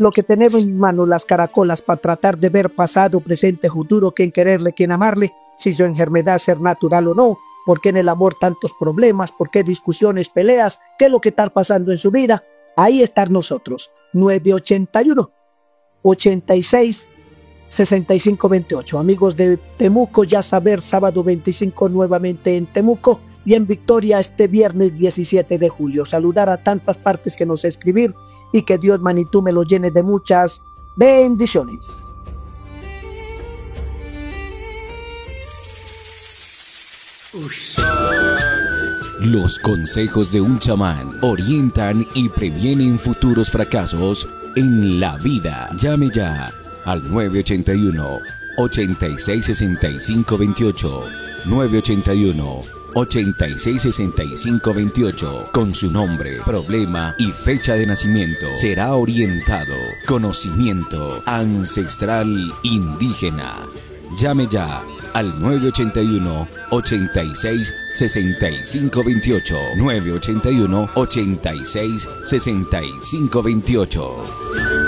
lo que tenemos en manos, las caracolas, para tratar de ver pasado, presente, futuro, quién quererle, quién amarle, si su enfermedad ser natural o no, por qué en el amor tantos problemas, por qué discusiones, peleas, qué es lo que está pasando en su vida. Ahí están nosotros, 981 86 65 28. Amigos de Temuco, ya saber, sábado 25 nuevamente en Temuco y en Victoria este viernes 17 de julio. Saludar a tantas partes que nos escribir y que Dios Manitú me lo llene de muchas bendiciones. Los consejos de un chamán orientan y previenen futuros fracasos en la vida. Llame ya al 981 86 65 28 981 86 65 28 con su nombre, problema y fecha de nacimiento. Será orientado. Conocimiento ancestral indígena. Llame ya al 981 86 65 28 981 86 65 28.